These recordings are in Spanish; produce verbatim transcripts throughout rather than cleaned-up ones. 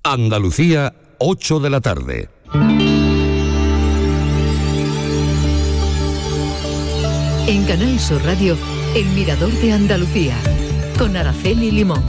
Andalucía, ocho de la tarde. En Canal Sur Radio, El Mirador de Andalucía, con Araceli Limón.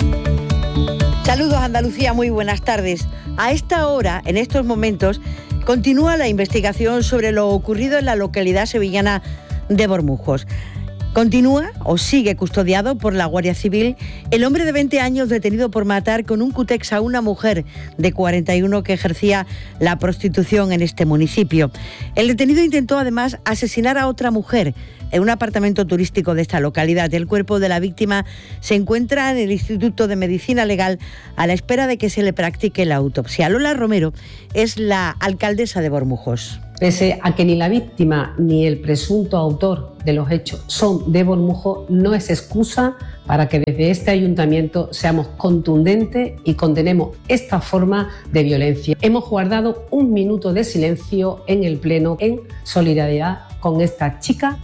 Saludos Andalucía, muy buenas tardes. A esta hora, en estos momentos, continúa la investigación sobre lo ocurrido en la localidad sevillana de Bormujos. Continúa o sigue custodiado por la Guardia Civil el hombre de veinte años detenido por matar con un cútex a una mujer de cuarenta y uno que ejercía la prostitución en este municipio. El detenido intentó además asesinar a otra mujer en un apartamento turístico de esta localidad. El cuerpo de la víctima se encuentra en el Instituto de Medicina Legal a la espera de que se le practique la autopsia. Lola Romero es la alcaldesa de Bormujos. Pese a que ni la víctima ni el presunto autor de los hechos son de Bormujos, no es excusa para que desde este ayuntamiento seamos contundentes y condenemos esta forma de violencia. Hemos guardado un minuto de silencio en el Pleno en solidaridad con esta chica.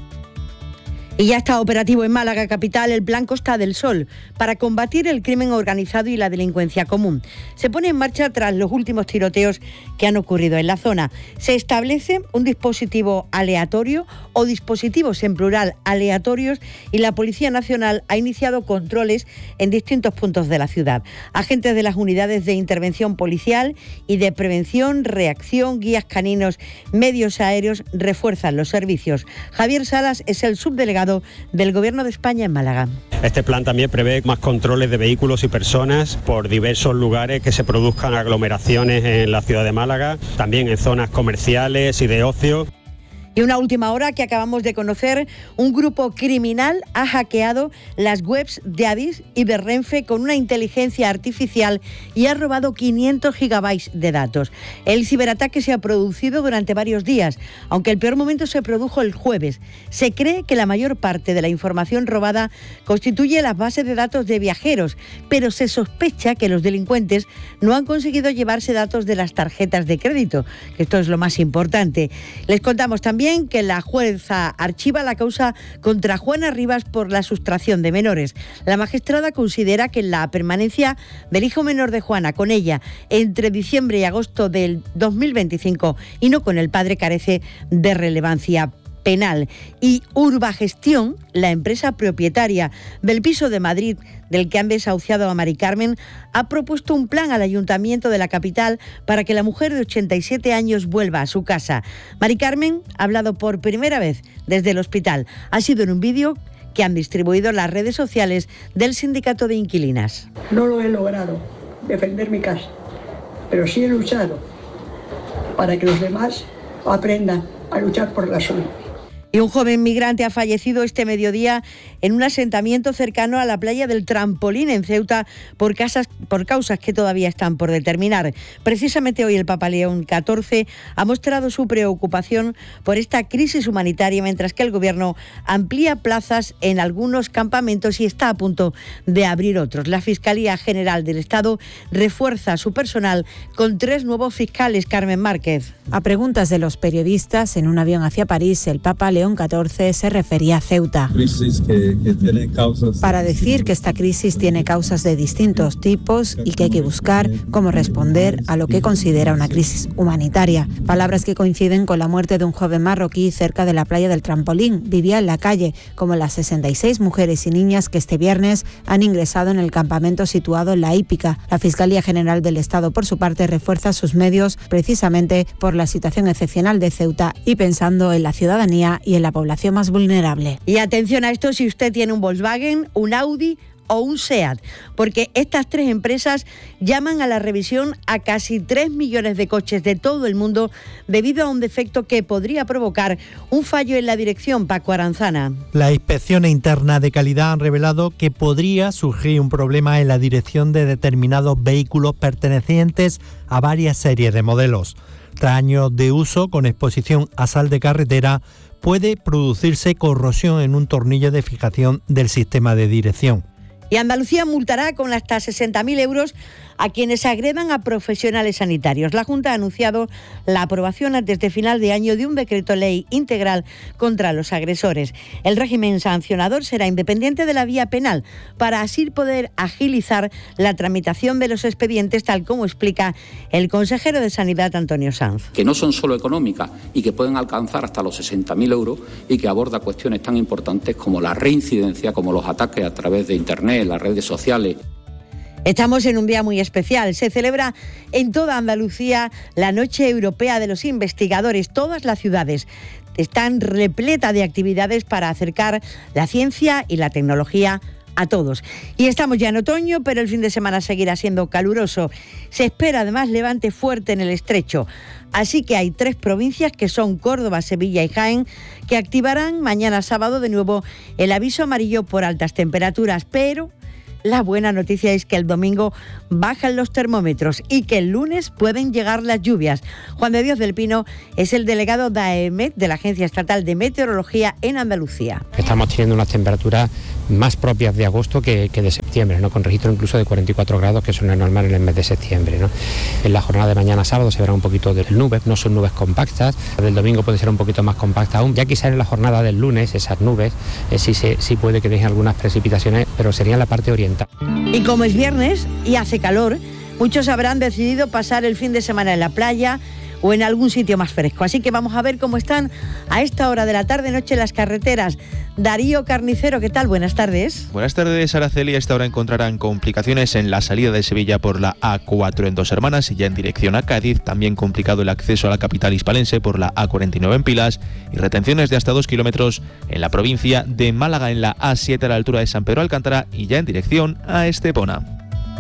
Y ya está operativo en Málaga capital el Plan Costa del Sol para combatir el crimen organizado y la delincuencia común. Se pone en marcha tras los últimos tiroteos que han ocurrido en la zona. Se establece un dispositivo aleatorio o dispositivos en plural aleatorios y la Policía Nacional ha iniciado controles en distintos puntos de la ciudad. Agentes de las unidades de intervención policial y de prevención, reacción, guías caninos, medios aéreos refuerzan los servicios. Javier Salas es el subdelegado del Gobierno de España en Málaga. Este plan también prevé más controles de vehículos y personas por diversos lugares que se produzcan aglomeraciones en la ciudad de Málaga, también en zonas comerciales y de ocio. Y una última hora que acabamos de conocer, un grupo criminal ha hackeado las webs de Adif y de Renfe con una inteligencia artificial y ha robado quinientos gigabytes de datos. El ciberataque se ha producido durante varios días, aunque el peor momento se produjo el jueves. Se cree que la mayor parte de la información robada constituye las bases de datos de viajeros, pero se sospecha que los delincuentes no han conseguido llevarse datos de las tarjetas de crédito, que esto es lo más importante. Les contamos también que la jueza archiva la causa contra Juana Rivas por la sustracción de menores. La magistrada considera que la permanencia del hijo menor de Juana con ella entre diciembre y agosto del dos mil veinticinco y no con el padre carece de relevancia penal. Y Urbagestión, la empresa propietaria del piso de Madrid del que han desahuciado a Mari Carmen, ha propuesto un plan al Ayuntamiento de la capital para que la mujer de ochenta y siete años vuelva a su casa. Mari Carmen ha hablado por primera vez desde el hospital. Ha sido en un vídeo que han distribuido las redes sociales del sindicato de inquilinas. No lo he logrado, defender mi casa, pero sí he luchado para que los demás aprendan a luchar por la suya. Y un joven migrante ha fallecido este mediodía en un asentamiento cercano a la playa del Trampolín en Ceuta por, casas, por causas que todavía están por determinar. Precisamente hoy el Papa León catorce ha mostrado su preocupación por esta crisis humanitaria, mientras que el Gobierno amplía plazas en algunos campamentos y está a punto de abrir otros. La Fiscalía General del Estado refuerza su personal con tres nuevos fiscales. Carmen Márquez. A preguntas de los periodistas en un avión hacia París, el Papa León catorce se refería a Ceuta. Crisis que, que tiene causas. Para decir que esta crisis tiene causas de distintos tipos y que hay que buscar cómo responder a lo que considera una crisis humanitaria. Palabras que coinciden con la muerte de un joven marroquí cerca de la playa del Trampolín. Vivía en la calle, como las sesenta y seis mujeres y niñas que este viernes han ingresado en el campamento situado en La Hípica. La Fiscalía General del Estado, por su parte, refuerza sus medios precisamente por la situación excepcional de Ceuta y pensando en la ciudadanía y en la población más vulnerable. Y atención a esto si usted tiene un Volkswagen, un Audi o un SEAT, porque estas tres empresas llaman a la revisión a casi tres millones de coches de todo el mundo debido a un defecto que podría provocar un fallo en la dirección. Paco Aranzana. Las inspecciones internas de calidad han revelado que podría surgir un problema en la dirección de determinados vehículos pertenecientes a varias series de modelos. Tras años de uso con exposición a sal de carretera, puede producirse corrosión en un tornillo de fijación del sistema de dirección. Y Andalucía multará con hasta sesenta mil euros a quienes agredan a profesionales sanitarios. La Junta ha anunciado la aprobación antes de final de año de un decreto ley integral contra los agresores. El régimen sancionador será independiente de la vía penal para así poder agilizar la tramitación de los expedientes, tal como explica el consejero de Sanidad, Antonio Sanz. Que no son solo económicas y que pueden alcanzar hasta los sesenta mil euros y que aborda cuestiones tan importantes como la reincidencia, como los ataques a través de Internet, las redes sociales. Estamos en un día muy especial. Se celebra en toda Andalucía la Noche Europea de los Investigadores. Todas las ciudades están repletas de actividades para acercar la ciencia y la tecnología a todos. Y estamos ya en otoño, pero el fin de semana seguirá siendo caluroso. Se espera además levante fuerte en el estrecho. Así que hay tres provincias, que son Córdoba, Sevilla y Jaén, que activarán mañana sábado de nuevo el aviso amarillo por altas temperaturas, pero la buena noticia es que el domingo bajan los termómetros y que el lunes pueden llegar las lluvias. Juan de Dios del Pino es el delegado de A E M E T, de la Agencia Estatal de Meteorología en Andalucía. Estamos teniendo unas temperaturas más propias de agosto que, que de septiembre, ¿no? Con registro incluso de cuarenta y cuatro grados, que eso no es normal en el mes de septiembre, ¿no? En la jornada de mañana sábado se verá un poquito de nubes, no son nubes compactas. La del domingo puede ser un poquito más compacta aún. Ya quizá en la jornada del lunes esas nubes eh, sí, sí, sí puede que dejen algunas precipitaciones, pero sería en la parte oriental. Y como es viernes y hace calor, muchos habrán decidido pasar el fin de semana en la playa o en algún sitio más fresco. Así que vamos a ver cómo están a esta hora de la tarde-noche las carreteras. Darío Carnicero, ¿qué tal? Buenas tardes. Buenas tardes, Araceli. A esta hora encontrarán complicaciones en la salida de Sevilla por la A cuatro en Dos Hermanas y ya en dirección a Cádiz. También complicado el acceso a la capital hispalense por la A cuarenta y nueve en Pilas y retenciones de hasta dos kilómetros en la provincia de Málaga en la A siete a la altura de San Pedro Alcántara y ya en dirección a Estepona.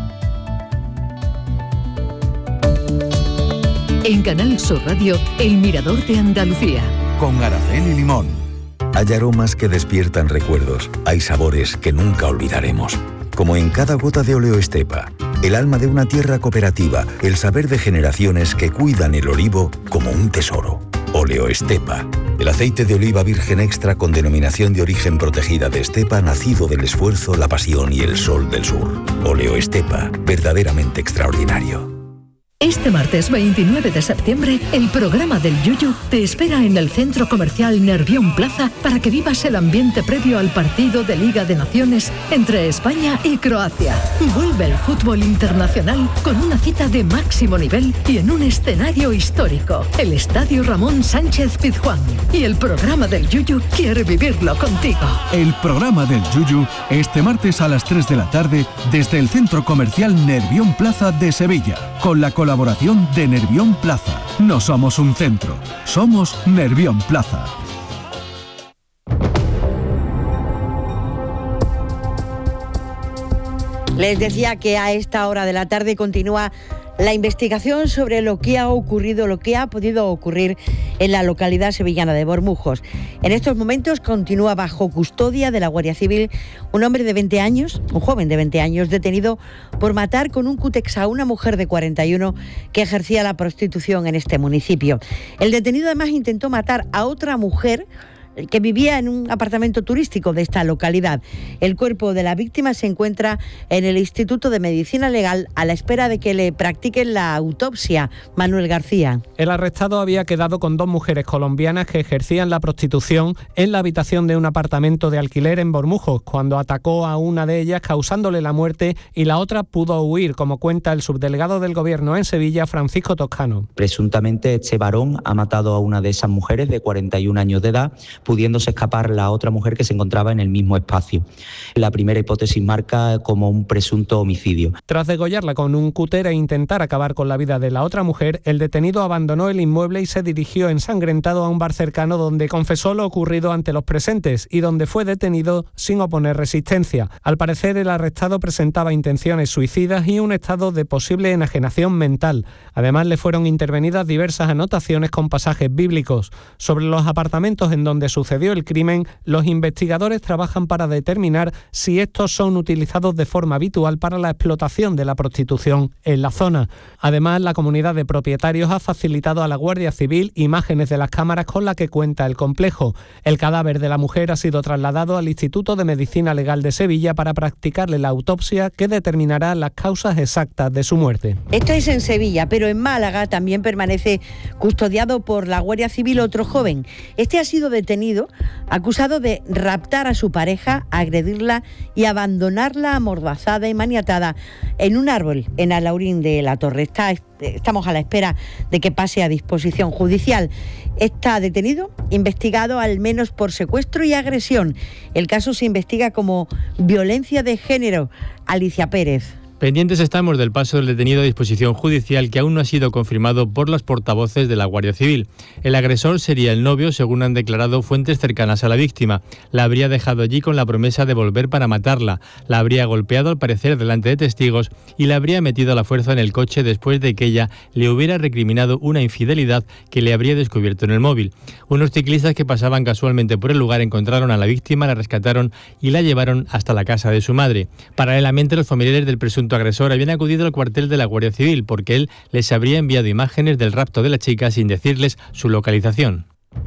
En Canal Sur Radio, El Mirador de Andalucía. Con Araceli Limón. Hay aromas que despiertan recuerdos. Hay sabores que nunca olvidaremos. Como en cada gota de Oleo Estepa, el alma de una tierra cooperativa, el saber de generaciones que cuidan el olivo como un tesoro. Oleo Estepa, el aceite de oliva virgen extra con denominación de origen protegida de Estepa, nacido del esfuerzo, la pasión y el sol del sur. Oleo Estepa, verdaderamente extraordinario. Este martes veintinueve de septiembre, el programa del Yuyu te espera en el Centro Comercial Nervión Plaza para que vivas el ambiente previo al partido de Liga de Naciones entre España y Croacia. Vuelve el fútbol internacional con una cita de máximo nivel y en un escenario histórico, el Estadio Ramón Sánchez Pizjuán. Y el programa del Yuyu quiere vivirlo contigo. El programa del Yuyu este martes a las tres de la tarde desde el Centro Comercial Nervión Plaza de Sevilla, con la colaboración Colaboración de Nervión Plaza. No somos un centro, somos Nervión Plaza. Les decía que a esta hora de la tarde continúa la investigación sobre lo que ha ocurrido, lo que ha podido ocurrir en la localidad sevillana de Bormujos. En estos momentos continúa bajo custodia de la Guardia Civil un hombre de veinte años, un joven de veinte años, detenido por matar con un cútex a una mujer de cuarenta y uno que ejercía la prostitución en este municipio. El detenido además intentó matar a otra mujer que vivía en un apartamento turístico de esta localidad. El cuerpo de la víctima se encuentra en el Instituto de Medicina Legal a la espera de que le practiquen la autopsia. Manuel García. El arrestado había quedado con dos mujeres colombianas que ejercían la prostitución en la habitación de un apartamento de alquiler en Bormujos, cuando atacó a una de ellas causándole la muerte y la otra pudo huir, como cuenta el subdelegado del Gobierno en Sevilla, Francisco Toscano. Presuntamente este varón ha matado a una de esas mujeres de cuarenta y un años de edad, pudiéndose escapar la otra mujer que se encontraba en el mismo espacio. La primera hipótesis marca como un presunto homicidio. Tras degollarla con un cúter e intentar acabar con la vida de la otra mujer, el detenido abandonó el inmueble y se dirigió ensangrentado a un bar cercano donde confesó lo ocurrido ante los presentes y donde fue detenido sin oponer resistencia. Al parecer, el arrestado presentaba intenciones suicidas y un estado de posible enajenación mental. Además, le fueron intervenidas diversas anotaciones con pasajes bíblicos. Sobre los apartamentos en donde sucedió el crimen, los investigadores trabajan para determinar si estos son utilizados de forma habitual para la explotación de la prostitución en la zona. Además, la comunidad de propietarios ha facilitado a la Guardia Civil imágenes de las cámaras con las que cuenta el complejo. El cadáver de la mujer ha sido trasladado al Instituto de Medicina Legal de Sevilla para practicarle la autopsia que determinará las causas exactas de su muerte. Esto es en Sevilla, pero en Málaga también permanece custodiado por la Guardia Civil otro joven. Este ha sido detenido, acusado de raptar a su pareja, agredirla y abandonarla amordazada y maniatada en un árbol en Alhaurín de la Torre. Está, estamos a la espera de que pase a disposición judicial. Está detenido, investigado al menos por secuestro y agresión. El caso se investiga como violencia de género. Alicia Pérez. Pendientes estamos del paso del detenido a disposición judicial, que aún no ha sido confirmado por los portavoces de la Guardia Civil. El agresor sería el novio, según han declarado fuentes cercanas a la víctima. La habría dejado allí con la promesa de volver para matarla. La habría golpeado, al parecer, delante de testigos y la habría metido a la fuerza en el coche después de que ella le hubiera recriminado una infidelidad que le habría descubierto en el móvil. Unos ciclistas que pasaban casualmente por el lugar encontraron a la víctima, la rescataron y la llevaron hasta la casa de su madre. Paralelamente, los familiares del presunto agresor habían acudido al cuartel de la Guardia Civil porque él les habría enviado imágenes del rapto de la chica sin decirles su localización.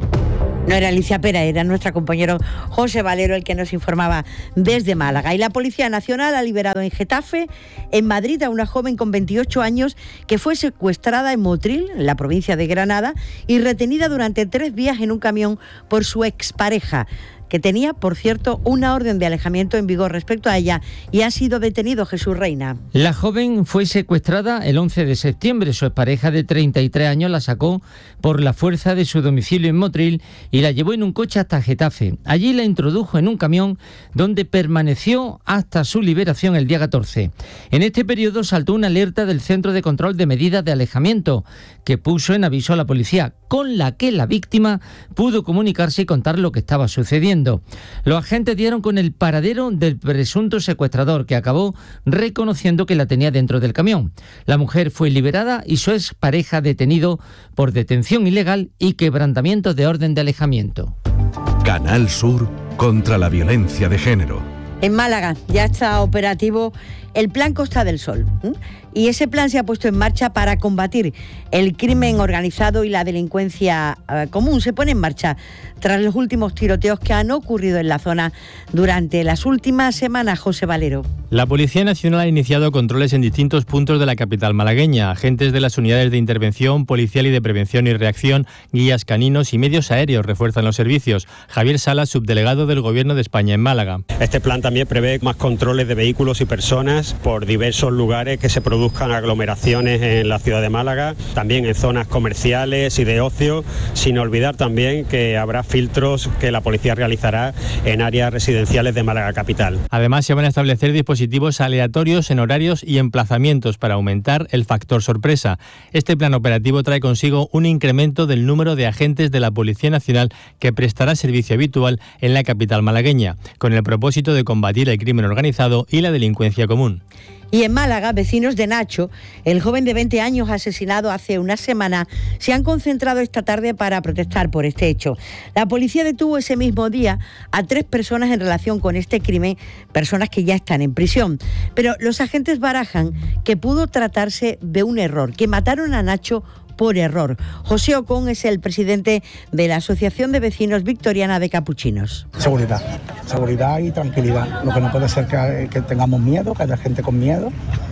No era Alicia Pera, era nuestro compañero José Valero el que nos informaba desde Málaga. Y la Policía Nacional ha liberado en Getafe, en Madrid, a una joven con veintiocho años que fue secuestrada en Motril, en la provincia de Granada, y retenida durante tres días en un camión por su expareja, que tenía, por cierto, una orden de alejamiento en vigor respecto a ella, y ha sido detenido. Jesús Reina. La joven fue secuestrada el once de septiembre. Su expareja de treinta y tres años la sacó por la fuerza de su domicilio en Motril y la llevó en un coche hasta Getafe. Allí la introdujo en un camión donde permaneció hasta su liberación el día catorce. En este periodo saltó una alerta del Centro de Control de Medidas de Alejamiento, que puso en aviso a la policía, con la que la víctima pudo comunicarse y contar lo que estaba sucediendo. Los agentes dieron con el paradero del presunto secuestrador, que acabó reconociendo que la tenía dentro del camión. La mujer fue liberada y su expareja detenido por detención ilegal y quebrantamiento de orden de alejamiento. Canal Sur contra la violencia de género. En Málaga ya está operativo el Plan Costa del Sol. ¿eh? Y ese plan se ha puesto en marcha para combatir el crimen organizado y la delincuencia eh, común. Se pone en marcha tras los últimos tiroteos que han ocurrido en la zona durante las últimas semanas. José Valero. La Policía Nacional ha iniciado controles en distintos puntos de la capital malagueña. Agentes de las unidades de intervención policial y de prevención y reacción, guías caninos y medios aéreos refuerzan los servicios. Javier Salas, subdelegado del Gobierno de España en Málaga. Este plan también prevé más controles de vehículos y personas por diversos lugares que se produzcan aglomeraciones en la ciudad de Málaga, también en zonas comerciales y de ocio, sin olvidar también que habrá filtros que la policía realizará en áreas residenciales de Málaga capital. Además, se van a establecer dispositivos aleatorios en horarios y emplazamientos para aumentar el factor sorpresa. Este plan operativo trae consigo un incremento del número de agentes de la Policía Nacional que prestará servicio habitual en la capital malagueña, con el propósito de combatir el crimen organizado y la delincuencia común. Y en Málaga, vecinos de Nacho, el joven de veinte años asesinado hace una semana, se han concentrado esta tarde para protestar por este hecho. La policía detuvo ese mismo día a tres personas en relación con este crimen, personas que ya están en prisión. Pero los agentes barajan que pudo tratarse de un error, que mataron a Nacho por error. José Ocón es el presidente de la Asociación de Vecinos Victoriana de Capuchinos. Seguridad, seguridad y tranquilidad. Lo que no puede ser que, que tengamos miedo, que haya gente con miedo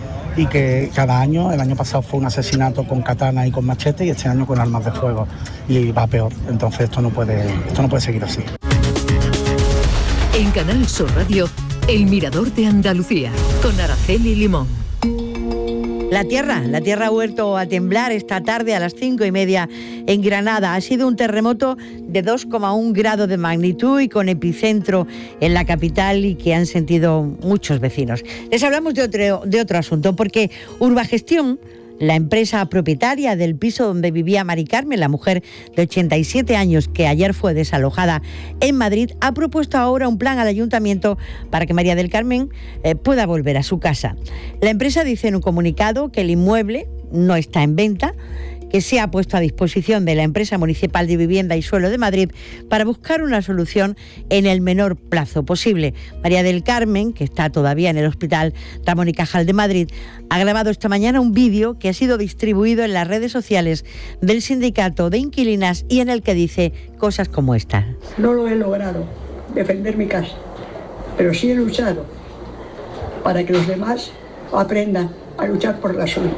y que cada año, el año pasado fue un asesinato con katana y con machete y este año con armas de fuego y va peor. Entonces esto no puede, esto no puede seguir así. En Canal Sur Radio, El Mirador de Andalucía, con Araceli Limón. La tierra, la tierra ha vuelto a temblar esta tarde a las cinco y media en Granada. Ha sido un terremoto de dos coma uno grados de magnitud y con epicentro en la capital y que han sentido muchos vecinos. Les hablamos de otro, de otro asunto, porque Urbagestión, la empresa propietaria del piso donde vivía Mari Carmen, la mujer de ochenta y siete años que ayer fue desalojada en Madrid, ha propuesto ahora un plan al ayuntamiento para que María del Carmen eh, pueda volver a su casa. La empresa dice en un comunicado que el inmueble no está en venta, que se ha puesto a disposición de la empresa municipal de Vivienda y Suelo de Madrid para buscar una solución en el menor plazo posible. María del Carmen, que está todavía en el Hospital Ramón y Cajal de Madrid, ha grabado esta mañana un vídeo que ha sido distribuido en las redes sociales del sindicato de inquilinas y en el que dice cosas como esta. No lo he logrado, defender mi casa, pero sí he luchado para que los demás aprendan a luchar por la suya.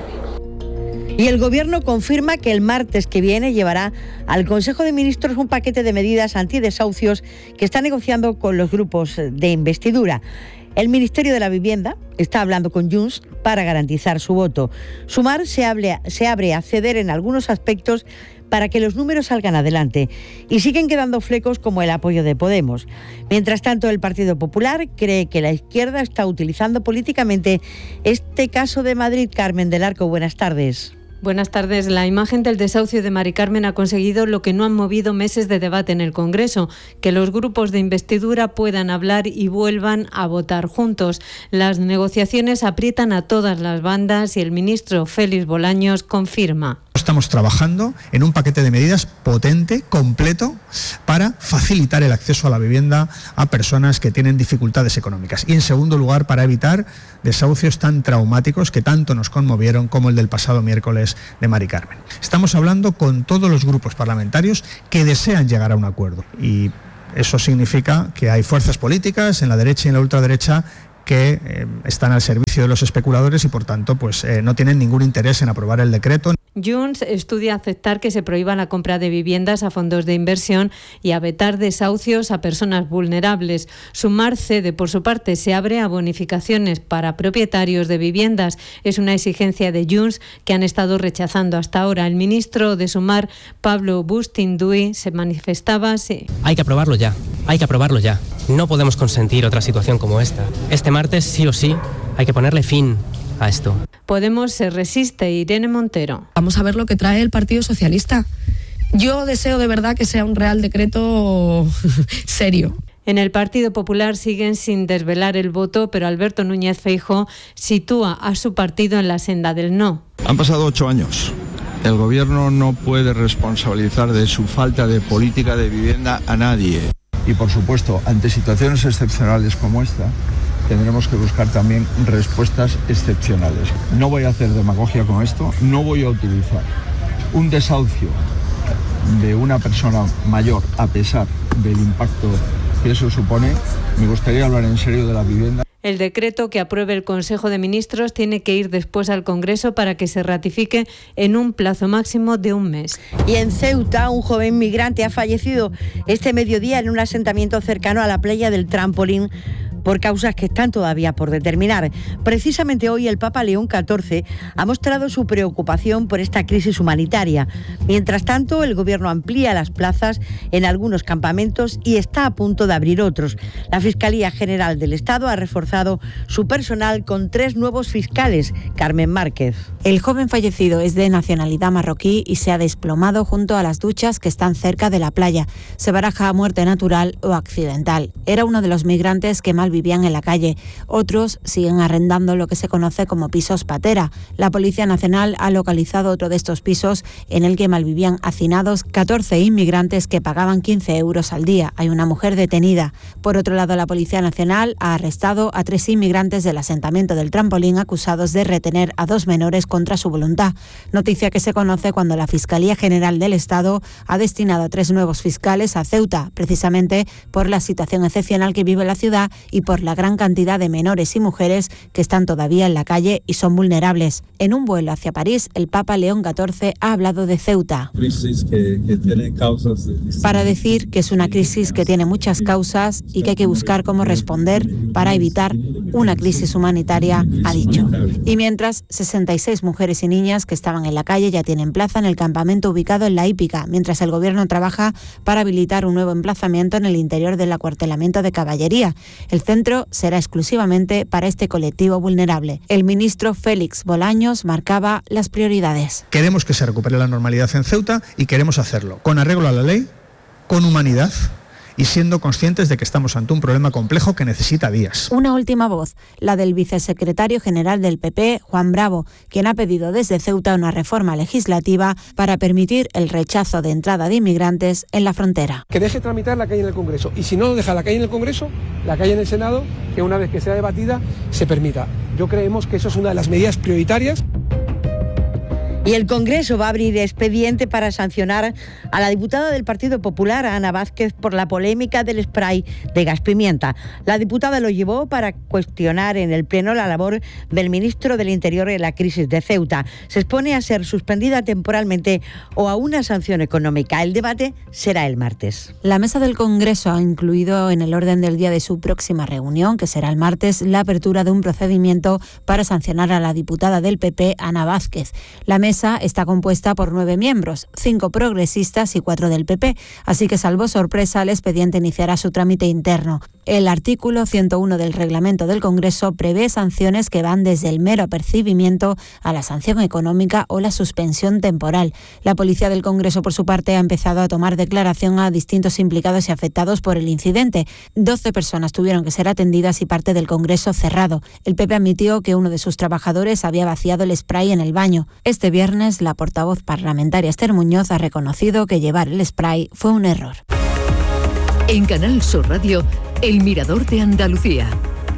Y el Gobierno confirma que el martes que viene llevará al Consejo de Ministros un paquete de medidas antidesahucios que está negociando con los grupos de investidura. El Ministerio de la Vivienda está hablando con Junts para garantizar su voto. Sumar se abre, se abre a ceder en algunos aspectos para que los números salgan adelante y siguen quedando flecos como el apoyo de Podemos. Mientras tanto, el Partido Popular cree que la izquierda está utilizando políticamente este caso de Madrid. Carmen del Arco, buenas tardes. Buenas tardes. La imagen del desahucio de Mari Carmen ha conseguido lo que no han movido meses de debate en el Congreso, que los grupos de investidura puedan hablar y vuelvan a votar juntos. Las negociaciones aprietan a todas las bandas y el ministro Félix Bolaños confirma. Estamos trabajando en un paquete de medidas potente, completo, para facilitar el acceso a la vivienda a personas que tienen dificultades económicas. Y en segundo lugar, para evitar desahucios tan traumáticos que tanto nos conmovieron como el del pasado miércoles de Mari Carmen. Estamos hablando con todos los grupos parlamentarios que desean llegar a un acuerdo. Y eso significa que hay fuerzas políticas en la derecha y en la ultraderecha que eh, están al servicio de los especuladores y, por tanto, pues eh, no tienen ningún interés en aprobar el decreto. Junts estudia aceptar que se prohíba la compra de viviendas a fondos de inversión y a vetar desahucios a personas vulnerables. Sumar cede, por su parte, se abre a bonificaciones para propietarios de viviendas. Es una exigencia de Junts que han estado rechazando hasta ahora. El ministro de Sumar, Pablo Bustinduy, se manifestaba así. Hay que aprobarlo ya, hay que aprobarlo ya. No podemos consentir otra situación como esta. Este martes, sí o sí, hay que ponerle fin a esto. Podemos se resiste. Irene Montero. Vamos a ver lo que trae el Partido Socialista. Yo deseo de verdad que sea un Real Decreto serio. En el Partido Popular siguen sin desvelar el voto, pero Alberto Núñez Feijóo sitúa a su partido en la senda del no. Han pasado ocho años. El Gobierno no puede responsabilizar de su falta de política de vivienda a nadie. Y por supuesto, ante situaciones excepcionales como esta, tendremos que buscar también respuestas excepcionales. No voy a hacer demagogia con esto, no voy a utilizar un desahucio de una persona mayor a pesar del impacto que eso supone. Me gustaría hablar en serio de la vivienda. El decreto que apruebe el Consejo de Ministros tiene que ir después al Congreso para que se ratifique en un plazo máximo de un mes. Y en Ceuta, un joven migrante ha fallecido este mediodía en un asentamiento cercano a la playa del Trampolín por causas que están todavía por determinar. Precisamente hoy el Papa León catorce ha mostrado su preocupación por esta crisis humanitaria. Mientras tanto, el Gobierno amplía las plazas en algunos campamentos y está a punto de abrir otros. La Fiscalía General del Estado ha reforzado su personal con tres nuevos fiscales. Carmen Márquez. El joven fallecido es de nacionalidad marroquí y se ha desplomado junto a las duchas que están cerca de la playa. Se baraja muerte natural o accidental. Era uno de los migrantes que mal vivían en la calle. Otros siguen arrendando lo que se conoce como pisos patera. La Policía Nacional ha localizado otro de estos pisos en el que malvivían hacinados catorce inmigrantes que pagaban quince euros al día. Hay una mujer detenida. Por otro lado, la Policía Nacional ha arrestado a tres inmigrantes del asentamiento del Trampolín acusados de retener a dos menores contra su voluntad. Noticia que se conoce cuando la Fiscalía General del Estado ha destinado a tres nuevos fiscales a Ceuta, precisamente por la situación excepcional que vive la ciudad y por la gran cantidad de menores y mujeres que están todavía en la calle y son vulnerables. En un vuelo hacia París, el Papa León catorce ha hablado de Ceuta crisis que, que tiene causas de... para decir que es una crisis que tiene muchas causas y que hay que buscar cómo responder para evitar una crisis humanitaria, ha dicho. Y mientras, sesenta y seis mujeres y niñas que estaban en la calle ya tienen plaza en el campamento ubicado en La Hípica, mientras el Gobierno trabaja para habilitar un nuevo emplazamiento en el interior del acuartelamiento de Caballería. El centro será exclusivamente para este colectivo vulnerable. El ministro Félix Bolaños marcaba las prioridades. Queremos que se recupere la normalidad en Ceuta y queremos hacerlo con arreglo a la ley, con humanidad y siendo conscientes de que estamos ante un problema complejo que necesita días. Una última voz, la del vicesecretario general del P P, Juan Bravo, quien ha pedido desde Ceuta una reforma legislativa para permitir el rechazo de entrada de inmigrantes en la frontera. Que deje tramitar la calle en el Congreso, y si no deja la calle en el Congreso, la calle en el Senado, que una vez que sea debatida se permita. Yo creemos que eso es una de las medidas prioritarias. Y el Congreso va a abrir expediente para sancionar a la diputada del Partido Popular, Ana Vázquez, por la polémica del spray de gas pimienta. La diputada lo llevó para cuestionar en el Pleno la labor del ministro del Interior en la crisis de Ceuta. Se expone a ser suspendida temporalmente o a una sanción económica. El debate será el martes. La mesa del Congreso ha incluido en el orden del día de su próxima reunión, que será el martes, la apertura de un procedimiento para sancionar a la diputada del P P, Ana Vázquez. La mesa está compuesta por nueve miembros, cinco progresistas y cuatro del P P, así que salvo sorpresa el expediente iniciará su trámite interno. El artículo ciento uno del reglamento del Congreso prevé sanciones que van desde el mero apercibimiento a la sanción económica o la suspensión temporal. La policía del Congreso, por su parte, ha empezado a tomar declaración a distintos implicados y afectados por el incidente. doce personas tuvieron que ser atendidas y parte del Congreso cerrado. El P P admitió que uno de sus trabajadores había vaciado el spray en el baño. Este viernes viernes, la portavoz parlamentaria Esther Muñoz ha reconocido que llevar el spray fue un error. En Canal Sur Radio, El Mirador de Andalucía.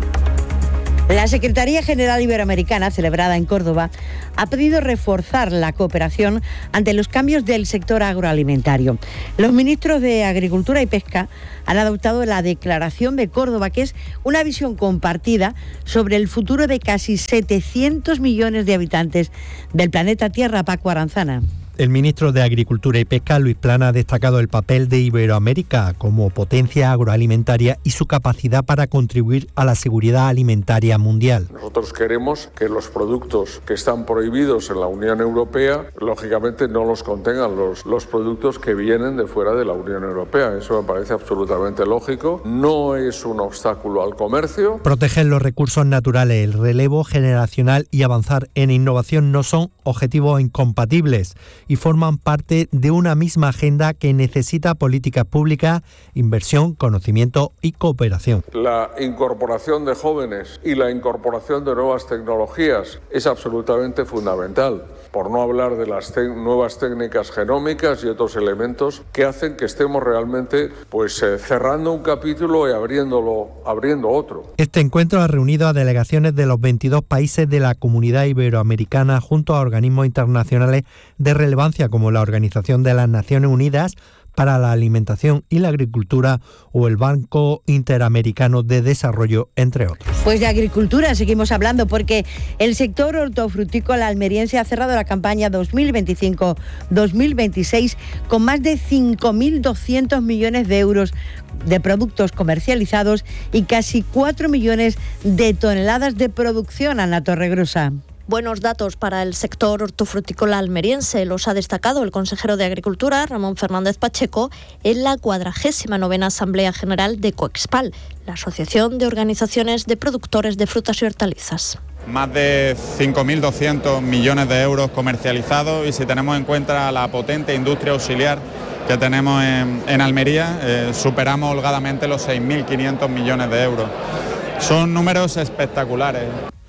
La Secretaría General Iberoamericana, celebrada en Córdoba, ha pedido reforzar la cooperación ante los cambios del sector agroalimentario. Los ministros de Agricultura y Pesca han adoptado la Declaración de Córdoba, que es una visión compartida sobre el futuro de casi setecientos millones de habitantes del planeta Tierra. Paco Aranzana. El ministro de Agricultura y Pesca, Luis Plana, ha destacado el papel de Iberoamérica como potencia agroalimentaria y su capacidad para contribuir a la seguridad alimentaria mundial. Nosotros queremos que los productos que están prohibidos en la Unión Europea, lógicamente no los contengan los, los productos que vienen de fuera de la Unión Europea. Eso me parece absolutamente lógico. No es un obstáculo al comercio. Proteger los recursos naturales, el relevo generacional y avanzar en innovación no son objetivos incompatibles y forman parte de una misma agenda que necesita políticas públicas, inversión, conocimiento y cooperación. La incorporación de jóvenes y la incorporación de nuevas tecnologías es absolutamente fundamental, por no hablar de las te- nuevas técnicas genómicas y otros elementos que hacen que estemos realmente pues, eh, cerrando un capítulo y abriéndolo, abriendo otro. Este encuentro ha reunido a delegaciones de los veintidós países de la Comunidad Iberoamericana junto a organismos internacionales de relevancia como la Organización de las Naciones Unidas para la Alimentación y la Agricultura o el Banco Interamericano de Desarrollo, entre otros. Pues de agricultura seguimos hablando porque el sector hortofrutícola almeriense ha cerrado la campaña dos mil veinticinco dos mil veintiséis con más de cinco mil doscientos millones de euros de productos comercializados y casi cuatro millones de toneladas de producción. Ana Torregrosa. Buenos datos para el sector hortofrutícola almeriense, los ha destacado el consejero de Agricultura, Ramón Fernández Pacheco, en la cuadragésima novena Asamblea General de Coexpal, la Asociación de Organizaciones de Productores de Frutas y Hortalizas. Más de cinco mil doscientos millones de euros comercializados y si tenemos en cuenta la potente industria auxiliar que tenemos en, en Almería, eh, superamos holgadamente los seis mil quinientos millones de euros. Son números espectaculares.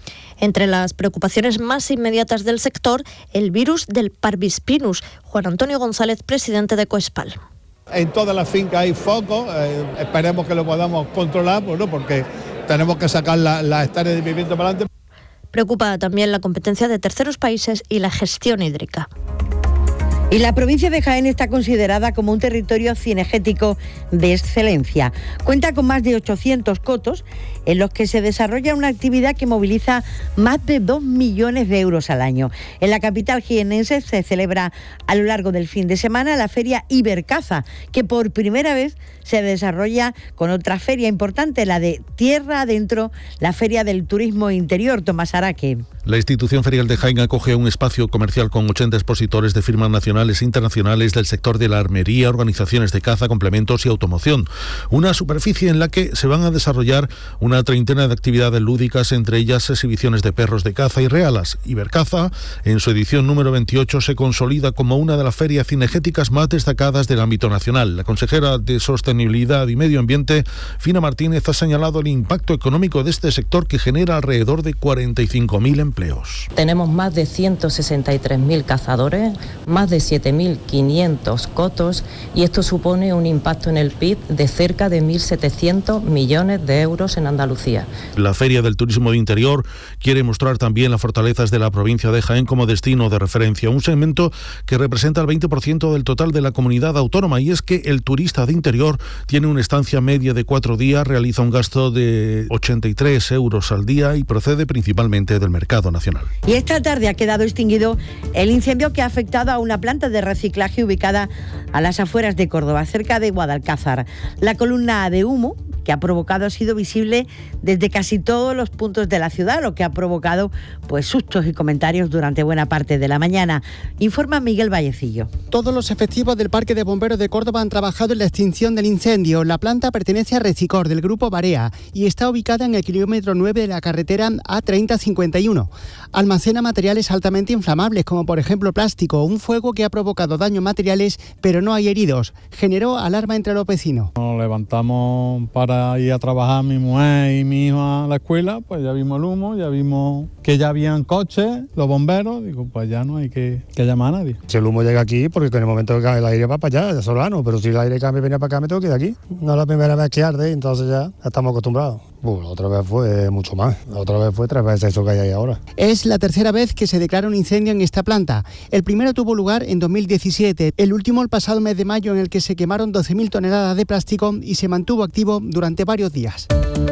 Entre las preocupaciones más inmediatas del sector, el virus del Parvispinus. Juan Antonio González, presidente de Coexpal. En todas las fincas hay focos, eh, esperemos que lo podamos controlar, pues no, porque tenemos que sacar las la hectáreas de vivienda para adelante. Preocupa también la competencia de terceros países y la gestión hídrica. Y la provincia de Jaén está considerada como un territorio cinegético de excelencia. Cuenta con más de ochocientos cotos en los que se desarrolla una actividad que moviliza más de dos millones de euros al año. En la capital jienense se celebra a lo largo del fin de semana la Feria Ibercaza, que por primera vez se desarrolla con otra feria importante, la de Tierra Adentro, la Feria del Turismo Interior. Tomás Araque. La institución ferial de Jaén acoge un espacio comercial con ochenta expositores de firmas nacionales nacionales e internacionales del sector de la armería, organizaciones de caza, complementos y automoción. Una superficie en la que se van a desarrollar una treintena de actividades lúdicas, entre ellas exhibiciones de perros de caza y realas. Ibercaza, en su edición número veintiocho, se consolida como una de las ferias cinegéticas más destacadas del ámbito nacional. La consejera de Sostenibilidad y Medio Ambiente, Fina Martínez, ha señalado el impacto económico de este sector, que genera alrededor de cuarenta y cinco mil empleos. Tenemos más de ciento sesenta y tres mil cazadores, más de siete mil quinientos cotos, y esto supone un impacto en el P I B de cerca de mil setecientos millones de euros en Andalucía. La Feria del Turismo de Interior quiere mostrar también las fortalezas de la provincia de Jaén como destino de referencia, un segmento que representa el veinte por ciento del total de la comunidad autónoma, y es que el turista de interior tiene una estancia media de cuatro días, realiza un gasto de ochenta y tres euros al día y procede principalmente del mercado nacional. Y esta tarde ha quedado extinguido el incendio que ha afectado a una planta de reciclaje ubicada a las afueras de Córdoba, cerca de Guadalcázar. La columna de humo que ha provocado ha sido visible desde casi todos los puntos de la ciudad, lo que ha provocado pues sustos y comentarios durante buena parte de la mañana. Informa Miguel Vallecillo. Todos los efectivos del Parque de Bomberos de Córdoba han trabajado en la extinción del incendio. La planta pertenece a Recicor, del grupo Barea, y está ubicada en el kilómetro nueve de la carretera A treinta cincuenta y uno. Almacena materiales altamente inflamables, como por ejemplo plástico. Un fuego que ha provocado daños materiales, pero no hay heridos. Generó alarma entre los vecinos. Nos levantamos para ir a trabajar, mi mujer y mi hijo a la escuela, pues ya vimos el humo, ya vimos que ya habían coches, los bomberos. Digo, pues ya no hay que, que llamar a nadie. Si el humo llega aquí, porque en el momento que el aire va para allá, ya solano, pero si el aire cambia y venía para acá, me tengo que ir de aquí. No es la primera vez que arde, entonces ya estamos acostumbrados. Uh, la otra vez fue mucho más, la otra vez fue tres veces eso que hay ahí ahora. Es la tercera vez que se declara un incendio en esta planta. El primero tuvo lugar en dos mil diecisiete, el último el pasado mes de mayo, en el que se quemaron doce mil toneladas de plástico y se mantuvo activo durante varios días.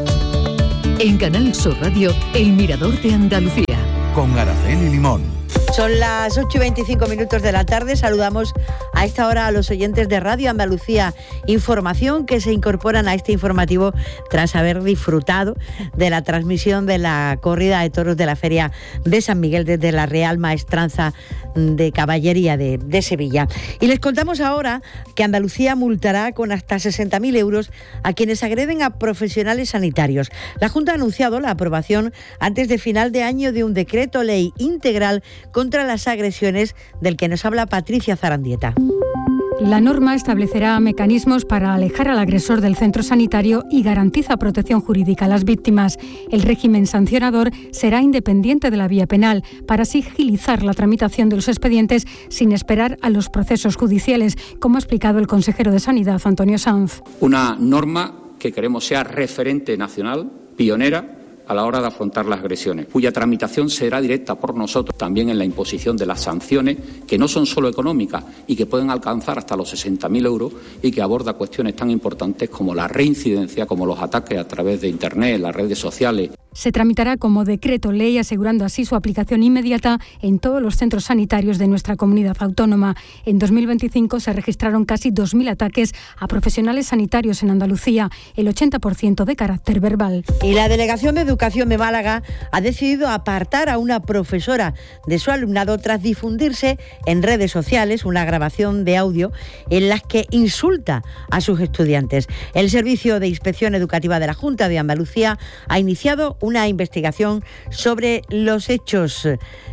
En Canal Sur Radio, El Mirador de Andalucía. Con Araceli Limón. Son las ocho y veinticinco minutos de la tarde. Saludamos a esta hora a los oyentes de Radio Andalucía Información, que se incorporan a este informativo tras haber disfrutado de la transmisión de la corrida de toros de la Feria de San Miguel desde la Real Maestranza de Caballería de, de Sevilla. Y les contamos ahora que Andalucía multará con hasta sesenta mil euros a quienes agreden a profesionales sanitarios. La Junta ha anunciado la aprobación antes de final de año de un decreto ley integral contra las agresiones, del que nos habla Patricia Zarandieta. La norma establecerá mecanismos para alejar al agresor del centro sanitario y garantiza protección jurídica a las víctimas. El régimen sancionador será independiente de la vía penal, para así agilizar la tramitación de los expedientes sin esperar a los procesos judiciales, como ha explicado el consejero de Sanidad, Antonio Sanz. Una norma que queremos sea referente nacional, pionera, a la hora de afrontar las agresiones, cuya tramitación será directa por nosotros, también en la imposición de las sanciones, que no son solo económicas y que pueden alcanzar hasta los sesenta mil euros, y que aborda cuestiones tan importantes como la reincidencia, como los ataques a través de Internet, las redes sociales. Se tramitará como decreto ley, asegurando así su aplicación inmediata en todos los centros sanitarios de nuestra comunidad autónoma. En dos mil veinticinco se registraron casi dos mil ataques a profesionales sanitarios en Andalucía, el ochenta por ciento de carácter verbal. Y la Delegación de Educación de Málaga ha decidido apartar a una profesora de su alumnado tras difundirse en redes sociales una grabación de audio en la que insulta a sus estudiantes. El Servicio de Inspección Educativa de la Junta de Andalucía ha iniciado una investigación sobre los hechos.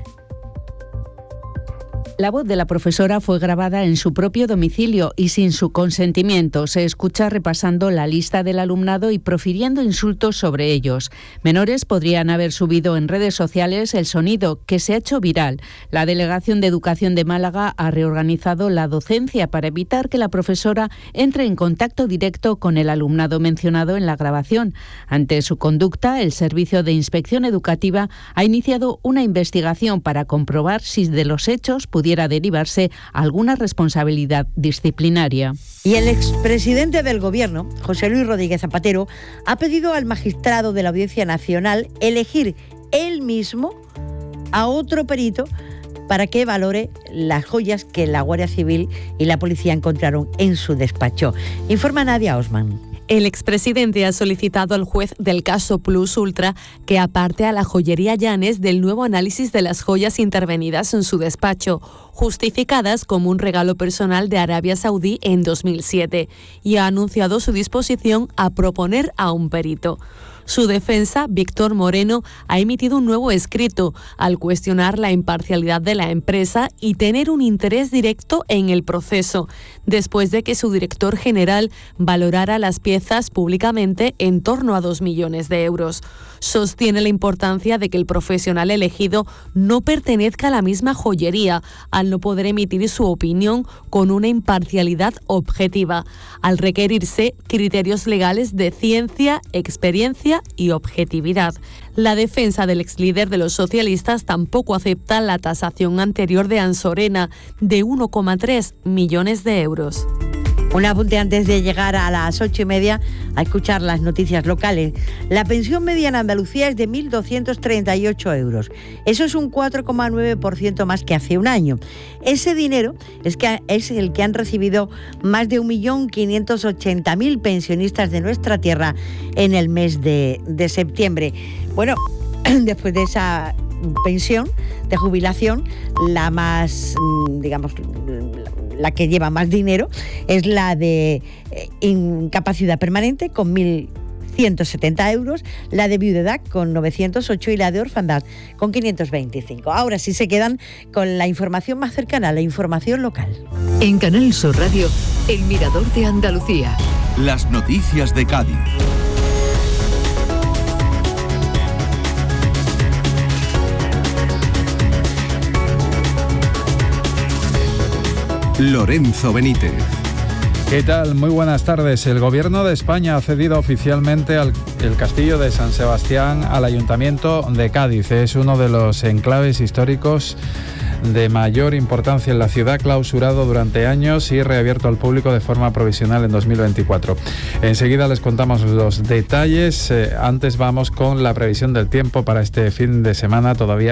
La voz de la profesora fue grabada en su propio domicilio y sin su consentimiento. Se escucha repasando la lista del alumnado y profiriendo insultos sobre ellos. Menores podrían haber subido en redes sociales el sonido, que se ha hecho viral. La Delegación de Educación de Málaga ha reorganizado la docencia para evitar que la profesora entre en contacto directo con el alumnado mencionado en la grabación. Ante su conducta, el Servicio de Inspección Educativa ha iniciado una investigación para comprobar si de los hechos pudiera derivarse alguna responsabilidad disciplinaria. Y el expresidente del Gobierno, José Luis Rodríguez Zapatero, ha pedido al magistrado de la Audiencia Nacional elegir él mismo a otro perito para que valore las joyas que la Guardia Civil y la policía encontraron en su despacho. Informa Nadia Osman. El expresidente ha solicitado al juez del caso Plus Ultra que aparte a la joyería Llanes del nuevo análisis de las joyas intervenidas en su despacho, justificadas como un regalo personal de Arabia Saudí en dos mil siete, y ha anunciado su disposición a proponer a un perito. Su defensa, Víctor Moreno, ha emitido un nuevo escrito al cuestionar la imparcialidad de la empresa y tener un interés directo en el proceso, después de que su director general valorara las piezas públicamente en torno a dos millones de euros. Sostiene la importancia de que el profesional elegido no pertenezca a la misma joyería, al no poder emitir su opinión con una imparcialidad objetiva, al requerirse criterios legales de ciencia, experiencia y objetividad. La defensa del exlíder de los socialistas tampoco acepta la tasación anterior de Ansorena de uno coma tres millones de euros. Un apunte antes de llegar a las ocho y media a escuchar las noticias locales. La pensión media en Andalucía es de mil doscientos treinta y ocho euros. Eso es un cuatro coma nueve por ciento más que hace un año. Ese dinero es, que es el que han recibido más de un millón quinientos ochenta mil pensionistas de nuestra tierra en el mes de, de septiembre. Bueno, después de esa pensión de jubilación, la más, digamos, la que lleva más dinero es la de eh, incapacidad permanente con mil ciento setenta euros, la de viudedad con novecientos ocho y la de orfandad con quinientos veinticinco. Ahora sí se quedan con la información más cercana, la información local. En Canal Sur Radio, El Mirador de Andalucía. Las noticias de Cádiz. Lorenzo Benítez. ¿Qué tal? Muy buenas tardes. El Gobierno de España ha cedido oficialmente al, el Castillo de San Sebastián al Ayuntamiento de Cádiz. Es uno de los enclaves históricos de mayor importancia en la ciudad, clausurado durante años y reabierto al público de forma provisional en dos mil veinticuatro. Enseguida les contamos los detalles. Eh, antes vamos con la previsión del tiempo para este fin de semana. Todavía